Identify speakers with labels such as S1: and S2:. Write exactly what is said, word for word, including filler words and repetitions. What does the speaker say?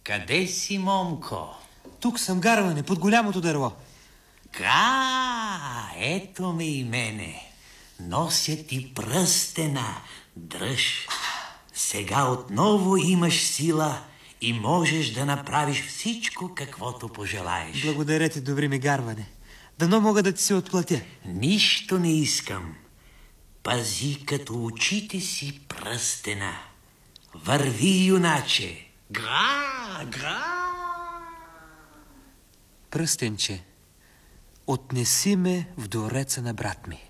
S1: Къде си, момко?
S2: Тук съм, Гарване, под голямото дърво.
S1: Га, ето ме и мене. Нося ти пръстена. Дръж. Сега отново имаш сила и можеш да направиш всичко, каквото пожелаеш.
S2: Благодаря ти, добри ми, Гарване. Дано мога да ти се отплатя.
S1: Нищо не искам. Пази като очите си пръстена. Върви, юначе. Гра, гра.
S2: Пръстенче, отнеси ме в двореца на брат ми.